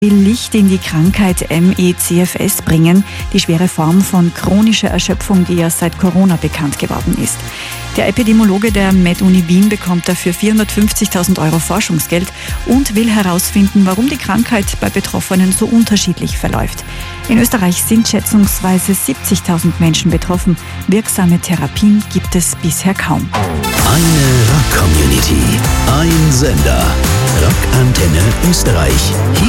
will Licht in die Krankheit ME/CFS bringen, die schwere Form von chronischer Erschöpfung, die ja seit Corona bekannt geworden ist. Der Epidemiologe der MedUni Wien bekommt dafür 450.000 € Forschungsgeld und will herausfinden, warum die Krankheit bei Betroffenen so unterschiedlich verläuft. In Österreich sind schätzungsweise 70.000 Menschen betroffen. Wirksame Therapien gibt es bisher kaum. Eine Rock-Community, ein Sender. Rock Antenne Österreich. Hier